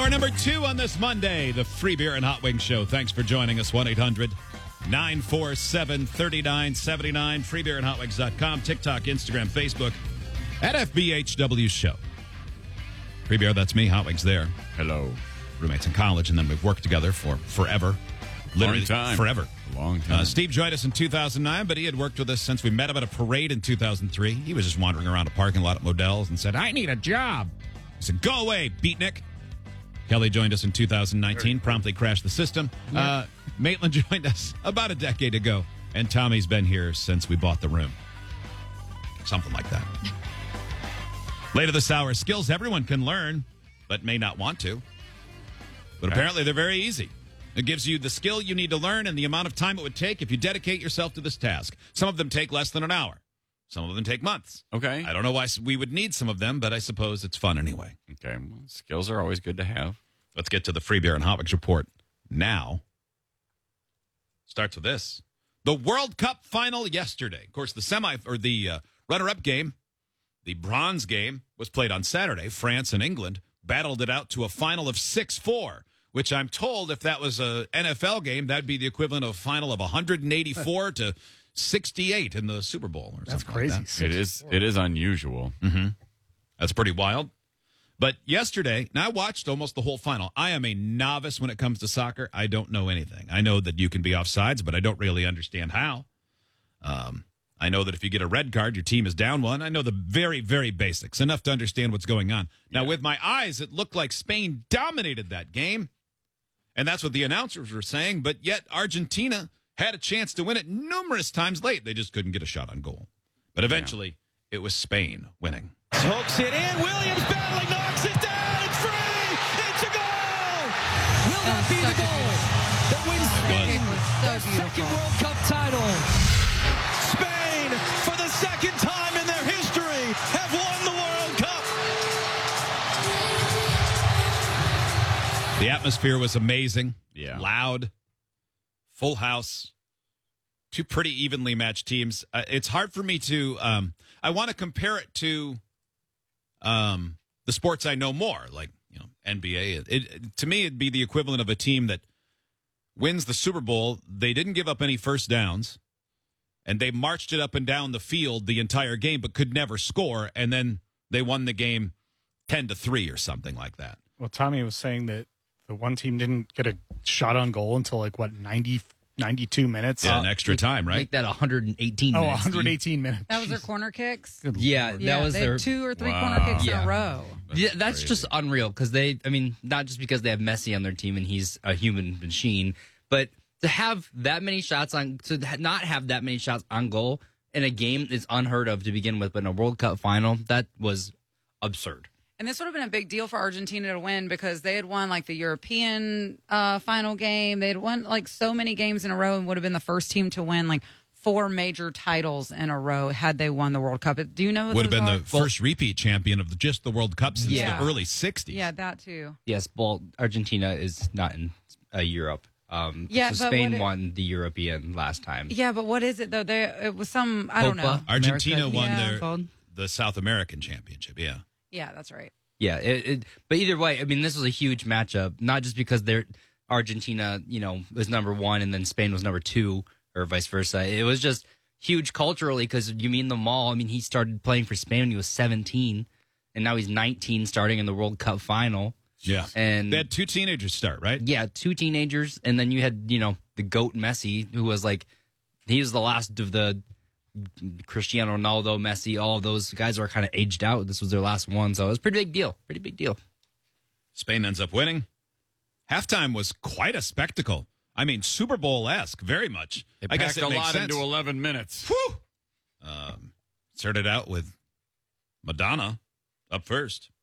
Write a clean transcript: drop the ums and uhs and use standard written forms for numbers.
Number 2 on this Monday, the Free Beer and Hot Wings Show. Thanks for joining us. 1-800-947-3979. freebeerandhotwings.com. TikTok, Instagram, Facebook. At FBHW Show. Free Beer, that's me. Hot Wings there. Hello. Roommates in college, and then we've worked together for forever. Literally Long time. forever. Long time. Steve joined us in 2009, but he had worked with us since we met him at a parade in 2003. He was just wandering around a parking lot at Modell's and said, I need a job. I said, go away, beatnik. Kelly joined us in 2019, promptly crashed the system. Yep. Maitland joined us about a decade ago, and Tommy's been here since we bought the room. Something like that. Later this hour, skills everyone can learn, but may not want to. But apparently they're very easy. It gives you the skill you need to learn and the amount of time it would take if you dedicate yourself to this task. Some of them take less than an hour. Some of them take months. Okay. I don't know why we would need some of them, but I suppose it's fun anyway. Okay. Well, skills are always good to have. Let's get to the Free Beer and Hot Wings report now. Starts with this. The World Cup final yesterday. Of course, the runner-up game, the bronze game, was played on Saturday. France and England battled it out to a final of 6-4, which I'm told if that was an NFL game, that'd be the equivalent of a final of 184 to 68 in the Super Bowl. Or That's something crazy. Like that. It is unusual. Mm-hmm. That's pretty wild. But yesterday, now I watched almost the whole final. I am a novice when it comes to soccer. I don't know anything. I know that you can be offsides, but I don't really understand how. I know that if you get a red card, your team is down one. I know the very, very basics, enough to understand what's going on. Now, with my eyes, it looked like Spain dominated that game, and that's what the announcers were saying, but yet Argentina had a chance to win it numerous times late. They just couldn't get a shot on goal. But eventually, it was Spain winning. Hooks it in. Williams battling, knocks it down. It's free. It's a goal. Will that be the goal that wins Spain their second World Cup title? Spain, for the second time in their history, have won the World Cup. The atmosphere was amazing. Yeah. Loud. Full house. Two pretty evenly matched teams. It's hard for me to I want to compare it to the sports I know more, like NBA. To me, it'd be the equivalent of a team that wins the Super Bowl. They didn't give up any first downs, and they marched it up and down the field the entire game, but could never score. And then they won the game 10-3 or something like that. Well, Tommy was saying that the one team didn't get a shot on goal until 92 minutes. Yeah, an extra time, right? Make that 118 Oh, minutes. 118 minutes. That was their corner kicks? Yeah, Yeah, that was they their had 2 or 3 corner kicks in Yeah. a row. Yeah, that's just unreal because not just because they have Messi on their team and he's a human machine, but to have that many shots not have that many shots on goal in a game is unheard of to begin with. But in a World Cup final, that was absurd. And this would have been a big deal for Argentina to win because they had won the European final game. They had won so many games in a row and would have been the first team to win 4 major titles in a row had they won the World Cup. Do you know what Would have those been are? the first repeat champion of just the World Cup since Yeah. the early 60s. Yeah, that too. Yes, well, Argentina is not in Europe. Yeah, so but Spain what won the European last time. Yeah, but what is it though? It was some I don't know. Copa Argentina America, won Yeah. the South American Championship, yeah. Yeah, that's right. Yeah, but either way, this was a huge matchup. Not just because Argentina, was number 1 and then Spain was number 2, or vice versa. It was just huge culturally because you mean them all. He started playing for Spain when he was 17, and now he's 19, starting in the World Cup final. Yeah. And They had 2 teenagers start, right? yeah, 2 teenagers, and then you had the GOAT Messi, who was he was the last of the Cristiano Ronaldo, Messi, all of those guys were kind of aged out. This was their last one, so it was a pretty big deal. Spain ends up winning. Halftime was quite a spectacle. Super Bowl-esque, very much. They I guess packed it a makes lot sense. into 11 minutes. Whew! Started out with Madonna up first.